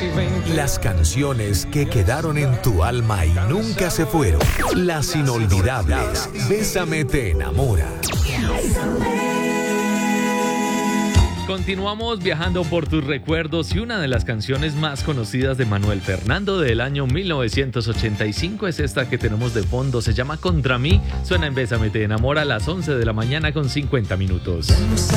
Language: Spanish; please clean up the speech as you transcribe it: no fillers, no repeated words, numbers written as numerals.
Las canciones que quedaron en tu alma y nunca se fueron. Las inolvidables. Bésame te enamora. Continuamos viajando por tus recuerdos y una de las canciones más conocidas de Manuel Fernando del año 1985 es esta que tenemos de fondo, se llama Contra mí, suena en Bésame te enamora a las 11 de la mañana con 50 minutos.